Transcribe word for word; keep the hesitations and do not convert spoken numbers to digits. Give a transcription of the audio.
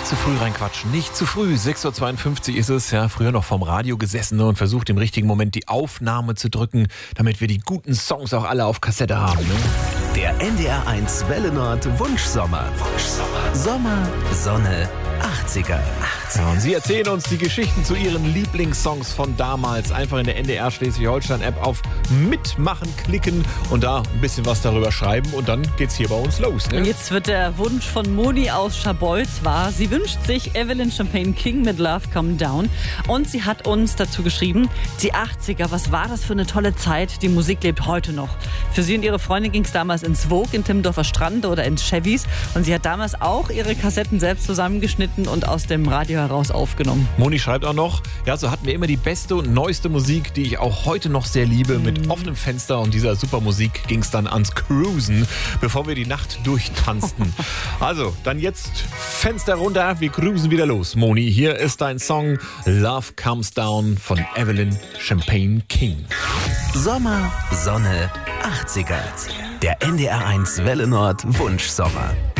zu früh reinquatschen, nicht zu früh. sechs Uhr zweiundfünfzig ist es, ja, früher noch vorm Radio gesessen und versucht im richtigen Moment die Aufnahme zu drücken, damit wir die guten Songs auch alle auf Kassette haben. Ne? Der N D R eins Welle Nord Wunschsommer. Wunschsommer. Sommer, Sonne, achtziger. Ja, und Sie erzählen uns die Geschichten zu Ihren Lieblingssongs von damals. Einfach in der N D R Schleswig-Holstein-App auf Mitmachen klicken und da ein bisschen was darüber schreiben. Und dann geht's hier bei uns los. Ne? Und jetzt wird der Wunsch von Moni aus Scharbeutz wahr. Sie wünscht sich Evelyn Champagne King mit Love Come Down. Und sie hat uns dazu geschrieben, die achtziger, was war das für eine tolle Zeit? Die Musik lebt heute noch. Für sie und ihre Freundin ging es damals ins Vogue in Timmendorfer Strand oder ins Chevys. Und sie hat damals auch ihre Kassetten selbst zusammengeschnitten und aus dem Radio heraus aufgenommen. Moni schreibt auch noch, ja, so hatten wir immer die beste und neueste Musik, die ich auch heute noch sehr liebe. Mit offenem Fenster und dieser super Musik ging es dann ans Cruisen, bevor wir die Nacht durchtanzten. Also, dann jetzt Fenster runter, wir cruisen wieder los. Moni, hier ist dein Song Love Comes Down von Evelyn Champagne King. Sommer, Sonne, achtziger. Der N D R eins Welle Nord Wunschsommer.